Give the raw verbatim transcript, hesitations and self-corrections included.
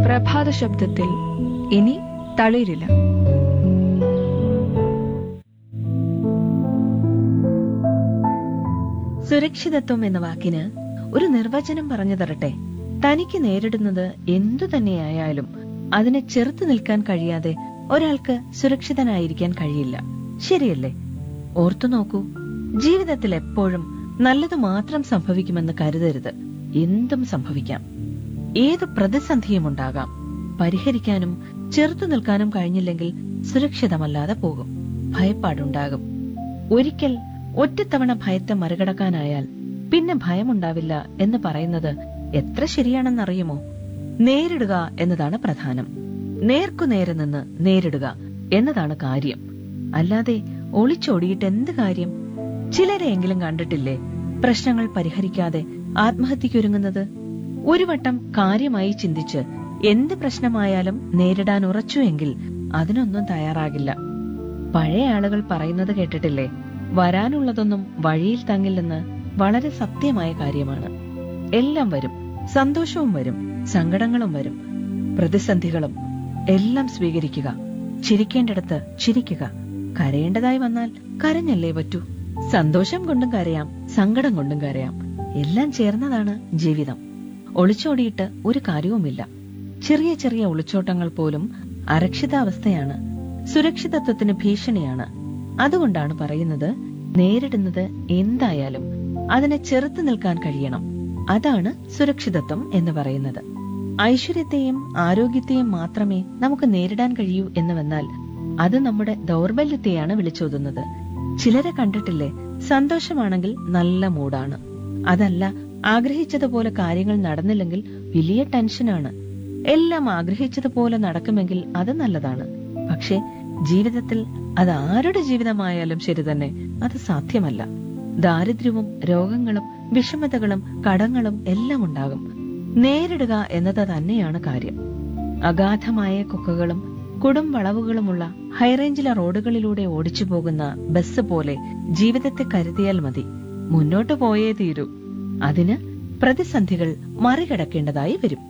പ്രഭാത ശബ്ദത്തിൽ ഇനി തളിരില്ല. സുരക്ഷിതത്വം എന്ന വാക്കിന് ഒരു നിർവചനം പറഞ്ഞു തരട്ടെ. തനിക്ക് നേരിടുന്നത് എന്തു തന്നെയായാലും അതിനെ ചെറുത്തു നിൽക്കാൻ കഴിയാതെ ഒരാൾക്ക് സുരക്ഷിതനായിരിക്കാൻ കഴിയില്ല. ശരിയല്ലേ? ഓർത്തു നോക്കൂ, ജീവിതത്തിൽ എപ്പോഴും നല്ലത് മാത്രം സംഭവിക്കുമെന്ന് കരുതരുത്. എന്തും സംഭവിക്കാം. ഏത് പ്രതിസന്ധിയും ഉണ്ടാകാം. പരിഹരിക്കാനും ചെറുത്തു നിൽക്കാനും കഴിഞ്ഞില്ലെങ്കിൽ സുരക്ഷിതമല്ലാതെ പോകും. ഭയപ്പാടുണ്ടാകും. ഒരിക്കൽ ഒറ്റത്തവണ ഭയത്തെ മറികടക്കാനായാൽ പിന്നെ ഭയമുണ്ടാവില്ല എന്ന് പറയുന്നത് എത്ര ശരിയാണെന്നറിയുമോ? നേരിടുക എന്നതാണ് പ്രധാനം. നേർക്കുനേരെ നിന്ന് നേരിടുക എന്നതാണ് കാര്യം. അല്ലാതെ ഒളിച്ചോടിയിട്ട് എന്ത് കാര്യം? ചിലരെയെങ്കിലും കണ്ടിട്ടില്ലേ പ്രശ്നങ്ങൾ പരിഹരിക്കാതെ ആത്മഹത്യക്കൊരുങ്ങുന്നത്? ഒരു വട്ടം കാര്യമായി ചിന്തിച്ച് എന്ത് പ്രശ്നമായാലും നേരിടാൻ ഉറച്ചുവെങ്കിൽ അതിനൊന്നും തയ്യാറാകില്ല. പഴയ ആളുകൾ പറയുന്നത് കേട്ടിട്ടില്ലേ, വരാനുള്ളതൊന്നും വഴിയിൽ തങ്ങില്ലെന്ന്? വളരെ സത്യമായ കാര്യമാണ്. എല്ലാം വരും. സന്തോഷവും വരും, സങ്കടങ്ങളും വരും, പ്രതിസന്ധികളും. എല്ലാം സ്വീകരിക്കുക. ചിരിക്കേണ്ടിടത്ത് ചിരിക്കുക. കരയേണ്ടതായി വന്നാൽ കരഞ്ഞല്ലേ പറ്റൂ. സന്തോഷം കൊണ്ടും കരയാം, സങ്കടം കൊണ്ടും കരയാം. എല്ലാം ചേർന്നതാണ് ജീവിതം. ഒളിച്ചോടിയിട്ട് ഒരു കാര്യവുമില്ല. ചെറിയ ചെറിയ ഒളിച്ചോട്ടങ്ങൾ പോലും അരക്ഷിതാവസ്ഥയാണ്, സുരക്ഷിതത്വത്തിന് ഭീഷണിയാണ്. അതുകൊണ്ടാണ് പറയുന്നത്, നേരിടുന്നത് എന്തായാലും അതിനെ ചെറുത്തു നിൽക്കാൻ കഴിയണം. അതാണ് സുരക്ഷിതത്വം എന്ന് പറയുന്നത്. ഐശ്വര്യത്തെയും ആരോഗ്യത്തെയും മാത്രമേ നമുക്ക് നേരിടാൻ കഴിയൂ എന്ന് വന്നാൽ അത് നമ്മുടെ ദൗർബല്യത്തെയാണ് വിളിച്ചോതുന്നത്. ചിലരെ കണ്ടിട്ടില്ലേ, സന്തോഷമാണെങ്കിൽ നല്ല മൂടാണ്. അതല്ല, ആഗ്രഹിച്ചതുപോലെ കാര്യങ്ങൾ നടന്നില്ലെങ്കിൽ വലിയ ടെൻഷനാണ്. എല്ലാം ആഗ്രഹിച്ചതുപോലെ നടക്കുമെങ്കിൽ അത് നല്ലതാണ്. പക്ഷെ ജീവിതത്തിൽ അത് ആരുടെ ജീവിതമായാലും ശരി തന്നെ, അത് സാധ്യമല്ല. ദാരിദ്ര്യവും രോഗങ്ങളും വിഷമതകളും കടങ്ങളും എല്ലാം ഉണ്ടാകും. നേരിടുക എന്നത് തന്നെയാണ് കാര്യം. അഗാധമായ കൊക്കകളും കൊടും വളവുകളുമുള്ള ഹൈറേഞ്ചിലെ റോഡുകളിലൂടെ ഓടിച്ചു പോകുന്ന ബസ് പോലെ ജീവിതത്തെ കരുതിയാൽ മതി. മുന്നോട്ടു പോയേ തീരൂ. അതിന് പ്രതിസന്ധികൾ മറികടക്കേണ്ടതായി വരും.